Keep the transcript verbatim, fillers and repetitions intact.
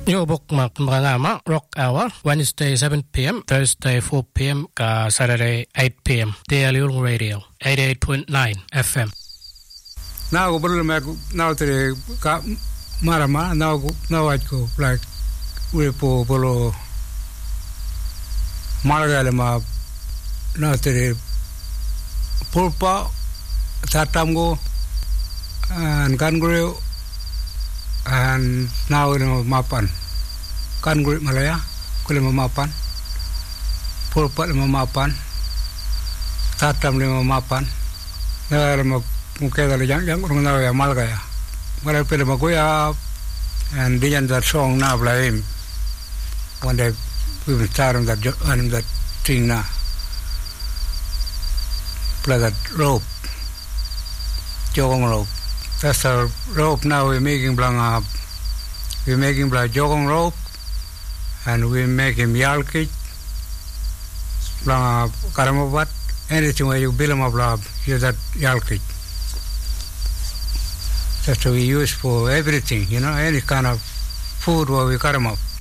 Yo bok mak mga rock hour Wednesday seven p.m. Thursday four p.m. ka Saturday eight p.m. Daily Radio eighty-eight point nine F M. Now go bulu mak now tere ka marama now now aj ko like we po bulu maragale ma now tere pulpa tatamgo and kanguru and now in mapan kanguru malaya kule mapan pulpa mapan tatam lima mapan na mo mukeda le yang yang rumah ya malgaya mara pele magoya and diyan that song na blame one day we will start on that on that thing na play that rope jogong rope. That's our rope now. We're making blang uh, we're making blang jogong rope, and we make him yalkit blang karamobat anything where you build him up blang use that yalkit. That's what we use for everything, you know, any kind of food where we cut him up.